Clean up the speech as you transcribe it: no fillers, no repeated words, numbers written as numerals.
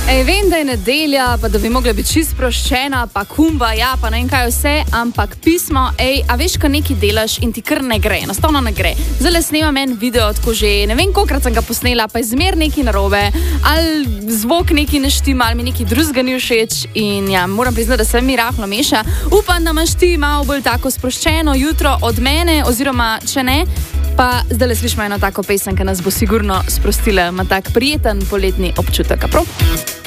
Vem, da je nedelja, pa da bi mogla biti čist sproščena, pa kumba, ja, pa ne vem kaj vse, ampak pismo, a veš, ko nekaj delaš in ti kar ne gre, enostavno ne gre. Zdaj snemam en video, tako že ne vem, kolikrat sem ga posnela, pa je zmer nekaj narobe, ali zvok nekaj ne štima, ali mi nekaj drugega ni všeč in ja, moram priznati, da se mi rahlo meša. Upam, da imaš ti malo bolj tako sproščeno jutro od mene, oziroma če ne, pa zdaj slišimo eno tako pesem, ki nas bo sigurno sprostila, ima tak prijeten poletni občutek, prav?